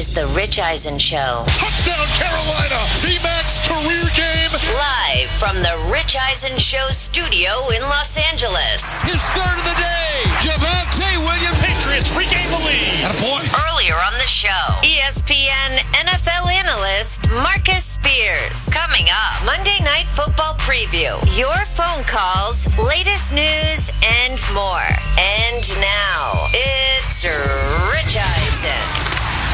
is The Rich Eisen Show. Touchdown, Carolina! T-Mac's career game. Live from The Rich Eisen Show studio in Los Angeles. His third of the day. Javonte Williams. Patriots regain the lead. Attaboy. Earlier on the show, ESPN NFL analyst Marcus Spears. Coming up, Monday Night Football preview. Your phone calls, latest news, and more. And now, it's Rich Eisen.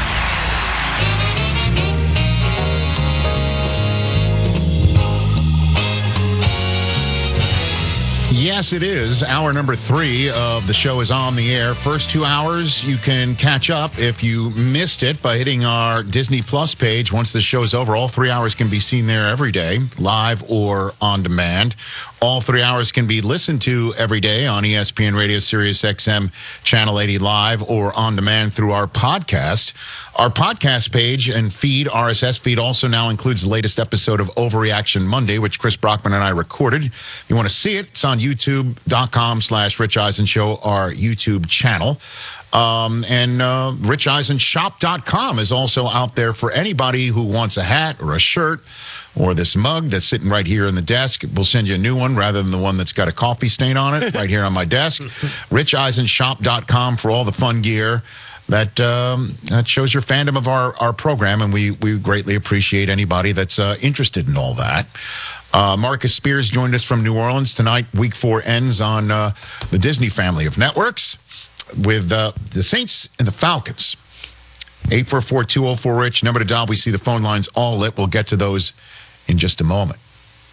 Yes, it is. Hour number 3 of the show is on the air. First 2 hours, you can catch up if you missed it by hitting our Disney Plus page. Once the show's over, all 3 hours can be seen there every day, live or on demand. All 3 hours can be listened to every day on ESPN Radio Sirius XM Channel 80 live or on demand through our podcast. Our podcast page and feed, RSS feed, also now includes the latest episode of Overreaction Monday, which Chris Brockman and I recorded. If you want to see it, it's on youtube.com/Rich Eisen Show, our YouTube channel. And RichEisenShop.com is also out there for anybody who wants a hat or a shirt or this mug that's sitting right here in the desk. We'll send you a new one rather than the one that's got a coffee stain on it right here on my desk. RichEisenShop.com for all the fun gear that shows your fandom of our program, and we greatly appreciate anybody that's interested in all that. Marcus Spears joined us from New Orleans tonight. Week 4 ends on the Disney family of networks with the Saints and the Falcons. 844-204-RICH, number to dial. We see the phone lines all lit. We'll get to those in just a moment.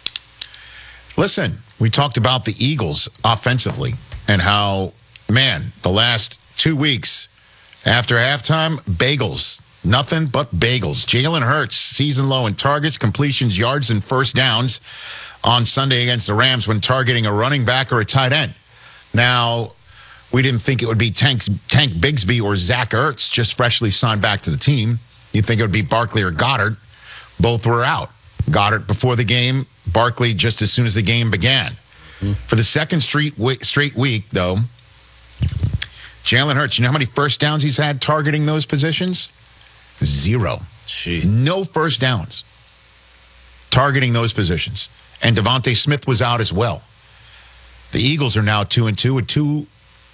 Listen, we talked about the Eagles offensively and how, man, the last 2 weeks after halftime, bagels. Nothing but bagels. Jalen Hurts, season low in targets, completions, yards, and first downs on Sunday against the Rams when targeting a running back or a tight end. Now, we didn't think it would be Tank Bigsby or Zach Ertz, just freshly signed back to the team. You'd think it would be Barkley or Goddard. Both were out. Goddard before the game, Barkley just as soon as the game began. For the second straight week, though, Jalen Hurts, you know how many first downs he's had targeting those positions? 0. Jeez. No first downs targeting those positions. And Devontae Smith was out as well. The Eagles are now 2-2 with 2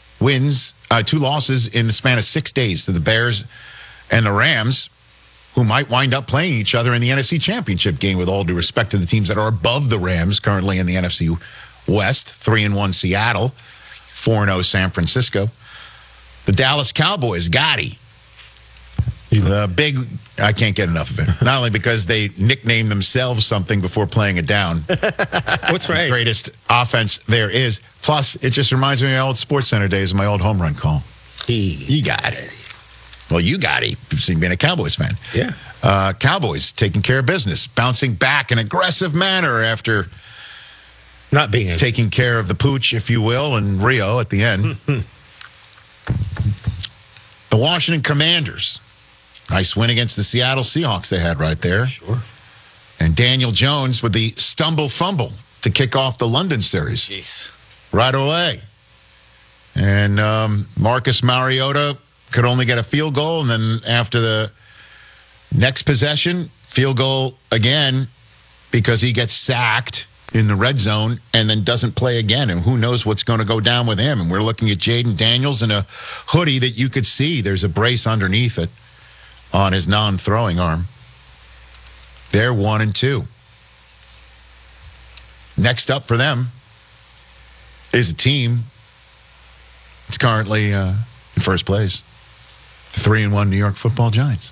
losses in the span of 6 days to the Bears and the Rams, who might wind up playing each other in the NFC Championship game, with all due respect to the teams that are above the Rams currently in the NFC West. 3-1 Seattle, 4-0 San Francisco. The Dallas Cowboys, Gotti. The big, I can't get enough of it. Not only because they nicknamed themselves something before playing it down. What's right? The greatest offense there is. Plus, it just reminds me of my old SportsCenter days and my old home run call. You got it. Well, you got it. You've seen being a Cowboys fan. Yeah. Cowboys taking care of business, bouncing back in an aggressive manner after not being taking care of the pooch, if you will, and Rio at the end. The Washington Commanders. Nice win against the Seattle Seahawks they had right there. Sure. And Daniel Jones with the fumble to kick off the London series. Jeez. Right away. And Marcus Mariota could only get a field goal, and then after the next possession, field goal again because he gets sacked in the red zone and then doesn't play again. And who knows what's going to go down with him. And we're looking at Jaden Daniels in a hoodie that you could see. There's a brace underneath it on his non-throwing arm. They're 1-2. Next up for them is a team that's currently in first place. The 3-1 New York Football Giants.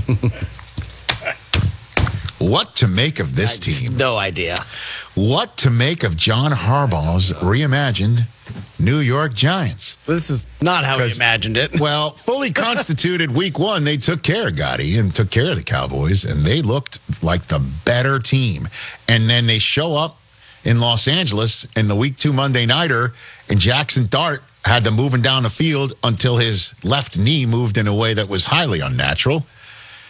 What to make of this team? No idea. What to make of John Harbaugh's reimagined New York Giants? This is not how we imagined it. Well, fully constituted week 1, they took care of Gotti and took care of the Cowboys, and they looked like the better team. And then they show up in Los Angeles in the week 2 Monday nighter, and Jackson Dart had them moving down the field until his left knee moved in a way that was highly unnatural.